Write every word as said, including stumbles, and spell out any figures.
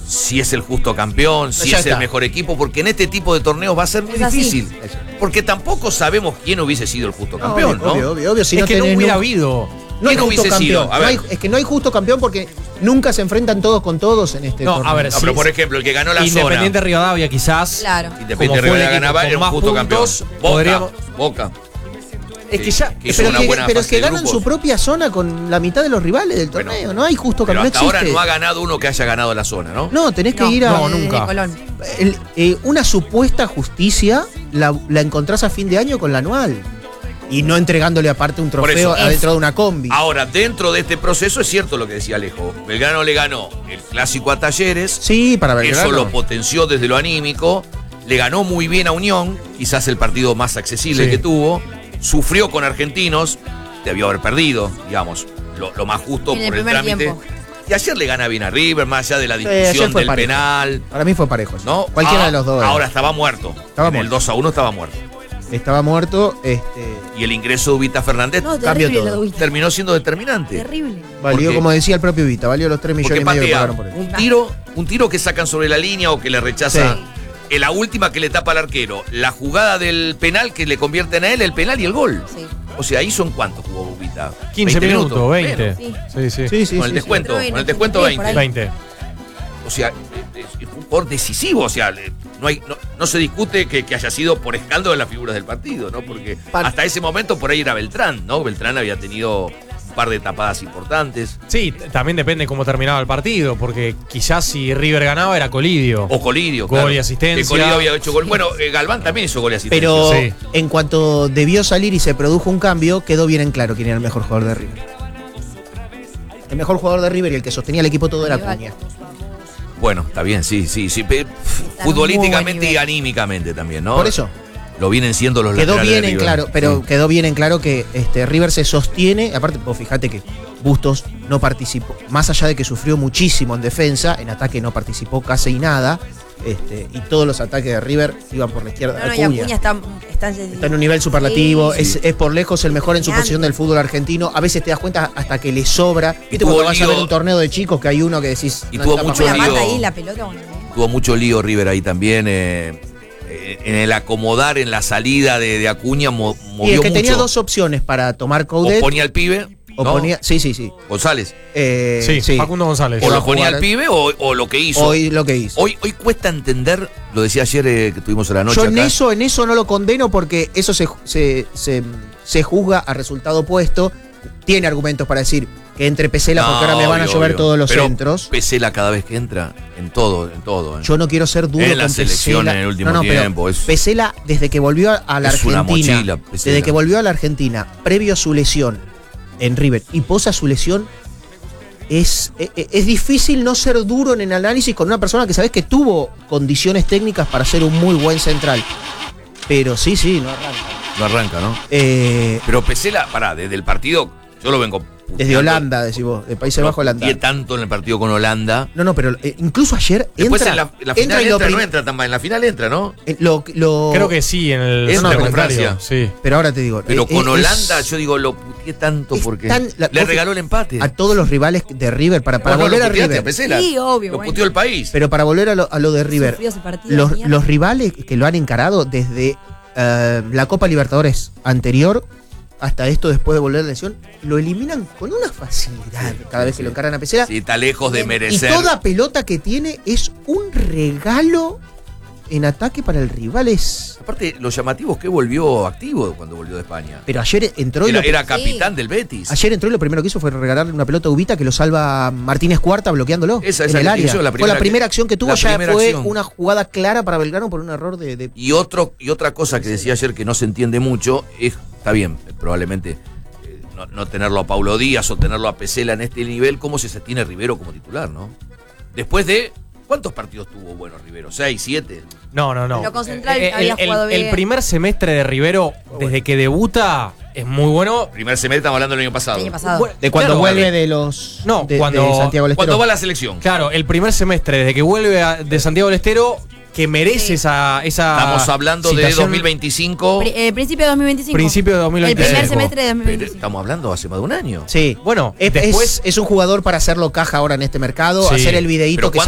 si es el justo campeón, si Ya es está. el mejor equipo, porque en este tipo de torneos va a ser muy Es así. difícil. Porque tampoco sabemos quién hubiese sido el justo campeón, obvio, ¿no? Obvio, obvio, obvio. Si es no que no tenés hubiera nu- habido. No hay ¿Quién justo hubiese campeón. sido? A No hay- ver. es que no hay justo campeón porque nunca se enfrentan todos con todos en este No, torneo. a ver, No, sí, pero por sí. ejemplo, el que ganó la Independiente zona. Rivadavia quizás. Claro. Independiente como fue el Rivadavia equipo ganaba, con era un más justo puntos, campeón. Boca, podríamos- Boca. Es que ya. que hizo pero una que, buena pero es fase que de ganan grupos. su propia zona con la mitad de los rivales del Bueno, torneo. No hay justo Pero campeón. hasta No ahora existe. no ha ganado uno que haya ganado la zona, ¿no? No, tenés que No, ir a. No, de- de nunca. Colón. el- eh, una supuesta justicia la, la encontrás a fin de año con la anual. Y no entregándole aparte un Por trofeo eso. adentro de una combi. Ahora, dentro de este proceso es cierto lo que decía Alejo. Belgrano le ganó el clásico a Talleres. Sí, para Belgrano. Eso lo potenció desde lo anímico. Le ganó muy bien a Unión, quizás el partido más accesible Sí. que tuvo. Sufrió con Argentinos, debió haber perdido, digamos, lo, lo más justo En el por el primer trámite. tiempo. Y ayer le gana bien a River, más allá de la Sí, ayer discusión fue del parejo. penal. Para mí fue parejo. sí. ¿No? Cualquiera Ah, de los dos. Ahora estaba muerto. Estaba en el muerto. dos a uno estaba muerto. Estaba muerto. Este, Y el ingreso de Ubita Fernández No, Cambió terrible todo. lo tuviste. terminó siendo determinante. Terrible. valió, Porque- como decía el propio Vita, valió los tres millones Porque y medio que patea pagaron por él. un tiro, un tiro que sacan sobre la línea o que le rechaza. Sí. En la última que le tapa al arquero. La jugada del penal que le convierten a él, el penal y el gol. Sí. O sea, ¿ahí son cuántos jugó Ubita? quince minutos, veinte. Menos. Sí, sí. Sí, sí, Con el sí, descuento, Entró en con el descuento ochenta y tres, veinte. por ahí. veinte. O sea, es, es un jugador decisivo. O sea, le- no, hay, no, no se discute que, que haya sido por escándalo de las figuras del partido, ¿no? Porque Pan- hasta ese momento por ahí era Beltrán, ¿no? Beltrán había tenido un par de tapadas importantes. Sí, t- también depende cómo terminaba el partido, porque quizás si River ganaba era Colidio. O Colidio, Gol claro. y asistencia. Que Colidio había hecho gol. Bueno, eh, Galván también hizo gol y asistencia. Pero Sí. en cuanto debió salir y se produjo un cambio, quedó bien en claro quién era el mejor jugador de River. El mejor jugador de River y el que sostenía el equipo todo era Rival. Acuña. Bueno, está bien, sí, sí, sí. Pe- muy Futbolísticamente buen y nivel. anímicamente también, ¿no? Por eso. Lo vienen siendo los Quedó laterales bien de en River. claro, pero Sí. quedó bien en claro que este, River se sostiene. Aparte, vos fíjate que Bustos no participó, más allá de que sufrió muchísimo en defensa, en ataque no participó casi nada. Este, y todos los ataques de River iban por la izquierda. No, no, y Acuña. Acuña está, está, Está en un nivel superlativo, Sí. es, es por lejos el mejor en su Gigante. posición del fútbol argentino. A veces te das cuenta hasta que le sobra. ¿Viste tuvo cuando vas a lío- ver un torneo de chicos que hay uno que decís. Y no, tuvo está mucho ¿Cómo la pasando? mata lío. ahí la pelota? Bueno, Tuvo mucho lío River ahí también. eh, eh, en el acomodar, en la salida de, de Acuña, mo- Y movió es que tenía mucho. dos opciones para tomar O Coudet. ponía al pibe, O ¿no? ponía. Sí, sí, sí. González. Eh, Sí, Facundo González. O va lo a ponía jugar- al pibe o, o lo que hizo. Hoy lo que hizo. Hoy, hoy cuesta entender, lo decía ayer eh, que tuvimos a la noche Yo en acá. eso, en eso no lo condeno porque eso se, se, se, se juzga a resultado opuesto. Tiene argumentos para decir que entre Pesela porque No, ahora me van a obvio, llover obvio. todos los Pero centros. Pesela cada vez que entra, en todo, en todo. eh. Yo no quiero ser duro En la con selección Pesela. en el último no, no, pero tiempo, es- Pesela, desde que volvió a, a la Es una Argentina, mochila, Pesela. desde que volvió a la Argentina, previo a su lesión en River y posa su lesión, es, es, es difícil no ser duro en el análisis con una persona que sabes que tuvo condiciones técnicas para ser un muy buen central. Pero sí, sí, no arranca. No arranca, ¿no? Eh, Pero Pesela, pará, desde el partido, yo lo vengo. desde puteando. Holanda, decís vos, de Países No Bajos, Holanda. puteé tanto en el partido con Holanda. No, no, pero eh, incluso ayer Después entra, en la, en la entra final y lo entra, no prim- entra tan mal. En la final entra, ¿no? eh, lo- lo- Creo que sí, en el Entra centro con contrario. Francia. Sí. Pero ahora te digo. Pero eh, con eh, Holanda, es- yo digo, lo puteé tanto es porque tan- la- le vos regaló el empate. a todos los rivales de River para, para Vos no volver lo a puteaste River. Pesela. Sí, obvio, Lo bueno. puteó el país. Pero para volver a lo, a lo de River, Sufrió ese partido de los, mierda. los rivales que lo han encarado desde eh, la Copa Libertadores anterior hasta esto después de volver a la lesión, lo eliminan con una facilidad cada vez que lo encaran a Pesela. Sí, está lejos de y merecer. toda pelota que tiene es un regalo en ataque para el rival. Es... Aparte, lo llamativo es que volvió activo cuando volvió de España. Pero ayer entró y Era, lo- era capitán del Betis. Ayer entró y lo primero que hizo fue regalarle una pelota a Ubita que lo salva Martínez Cuarta bloqueándolo Esa- en esa el que área. hizo, la fue primera la que- primera acción que tuvo, la ya primera fue acción. una jugada clara para Belgrano por un error de... de- Y, otro, y otra cosa que decía ayer que no se entiende mucho es, está bien, probablemente eh, no, no tenerlo a Paulo Díaz o tenerlo a Pesela en este nivel, cómo se sostiene Rivero como titular, ¿no? Después de, ¿cuántos partidos tuvo bueno Rivero? ¿Seis, siete? No, no, no. Lo con Central Eh, había el, jugado el- el bien. primer semestre de Rivero, desde que debuta, es muy bueno. Primer semestre, estamos hablando del año pasado. El año pasado. Bueno, de cuando claro, vuelve eh, de los... No, de, cuando- de Santiago del Estero. Cuando va a la selección. Claro, el primer semestre, desde que vuelve a- de Santiago del Estero, que merece Sí. esa, esa. Estamos hablando de citación. dos mil veinticinco. Pri- eh, principio de dos mil veinticinco. Principio de dos mil El veinticinco. primer semestre de dos mil Pero veinticinco. estamos hablando hace más de un año. Sí. Bueno, Es, después. es, es un jugador para hacerlo caja ahora en este mercado, Sí. hacer el videíto Pero que